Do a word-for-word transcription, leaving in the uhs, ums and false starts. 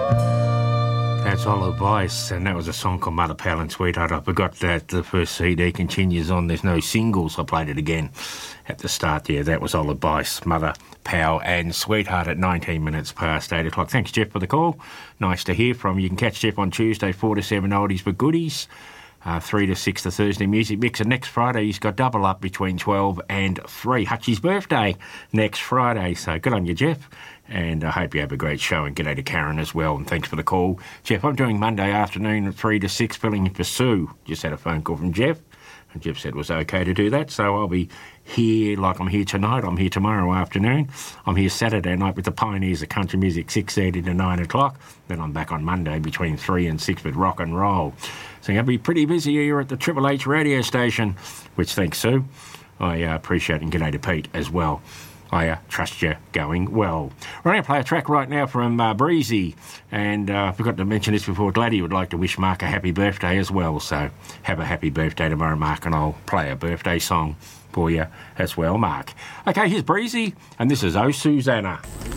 That's Oliver Bice, and that was a song called Mother, Pal and Sweetheart. I forgot that the first C D continues on. There's no singles. I played it again at the start there. That was Oliver Bice, Mother, Pal and Sweetheart at nineteen minutes past eight o'clock. Thanks, Jeff, for the call. Nice to hear from you. You can catch Jeff on Tuesday, four to seven oldies but goodies. Uh, three to six the Thursday Music Mix. And next Friday, he's got double up between twelve and three. Hutchie's birthday next Friday. So good on you, Jeff. And I hope you have a great show. And g'day to Karen as well. And thanks for the call. Jeff, I'm doing Monday afternoon at three to six, filling in for Sue. Just had a phone call from Jeff. And Jeff said it was okay to do that. So I'll be here like I'm here tonight. I'm here tomorrow afternoon. I'm here Saturday night with the Pioneers of Country Music, six thirty to nine o'clock. Then I'm back on Monday between three and six with rock and roll. So I'm going to be pretty busy here at the Triple H radio station, which thanks, Sue. I uh, appreciate it. And g'day to Pete as well. I uh, trust you going well. We're going to play a track right now from uh, Breezy. And uh, I forgot to mention this before. Gladdy would like to wish Mark a happy birthday as well. So have a happy birthday tomorrow, Mark, and I'll play a birthday song for you as well, Mark. Okay, here's Breezy, and this is Oh Susanna.